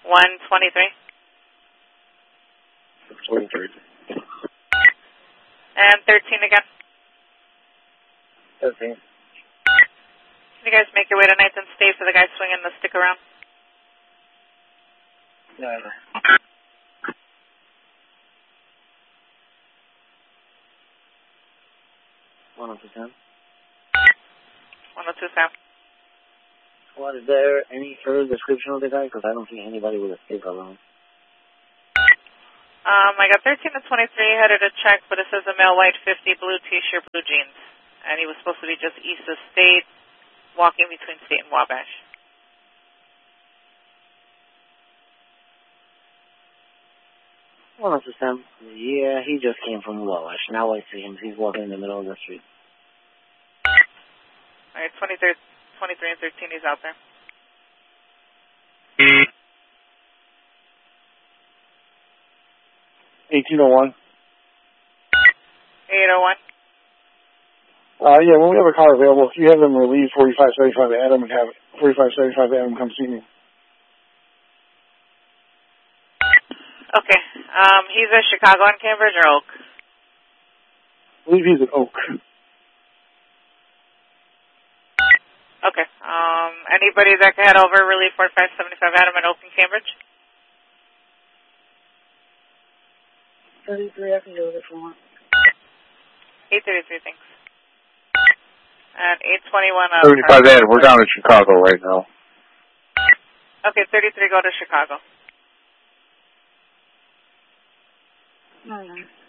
123. 23. And 13 again. 13. Can you guys make your way to 9th and stay for the guy swinging the stick around? Yeah. 102 Sam. 102 Sam. What, is there any further description of the guy? Because I don't see anybody with a stick around. I got 13 to 23 headed to check, but it says a male white 50, blue t-shirt, blue jeans. And he was supposed to be just east of State, walking between State and Wabash. Well, that's Sam. Yeah, he just came from Wabash. Now I see him. He's walking in the middle of the street. All right, 23 and 13, he's out there. 1801. 801. Yeah, when we have a car available, if you have them relieve 4575 Adam and have 4575 Adam come see me. Okay. He's at Chicago on Cambridge or Oak? I believe he's at Oak. Okay. Anybody that can head over, relieve 4575 Adam at Oak and Cambridge? 33, I can do it if you want. 833, thanks. And 821 75 Adam, we're down in Chicago right now. Okay, 33, go to Chicago. Mm-hmm.